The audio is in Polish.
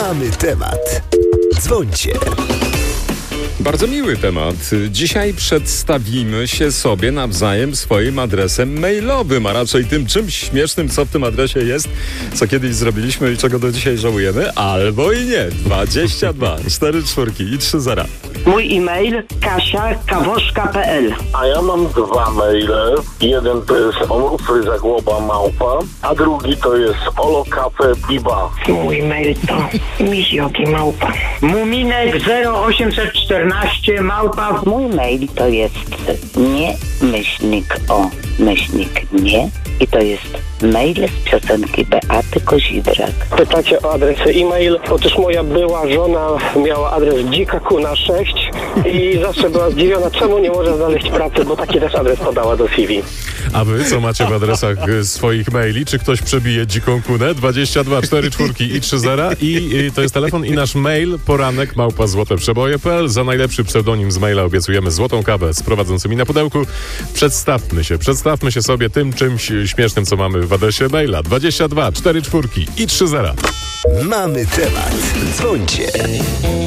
Mamy temat. Dzwońcie. Bardzo miły temat. Dzisiaj przedstawimy się sobie nawzajem swoim adresem mailowym, a raczej tym czymś śmiesznym, co w tym adresie jest, co kiedyś zrobiliśmy i czego do dzisiaj żałujemy, albo i nie. 22 44 i 30. Mój e-mail kasia@kawoszka.pl. A ja mam dwa maile. Jeden to jest onufryzagłoba@, a drugi to jest olokafe.biba. Mój mail to miziogi@. Muminek 0814 @. Mój mail to jest nie i to jest mail z piosenki Beaty Koziwrak. Pytacie o adres e-mail. Otóż moja była żona miała adres dzikakuna 6 i zawsze była zdziwiona, czemu nie może znaleźć pracy, bo taki też adres podała do CV. A wy co macie w adresach swoich maili? Czy ktoś przebije dziką kunę? 22 44 i 30 i to jest telefon i nasz mail poranek@złoteprzeboje.pl. Za najlepszy pseudonim z maila obiecujemy złotą kawę z prowadzącymi na pudełku. Przedstawmy się sobie tym czymś śmiesznym, co mamy w adresie maila. 22 44 i 30. Mamy temat. Dzwońcie.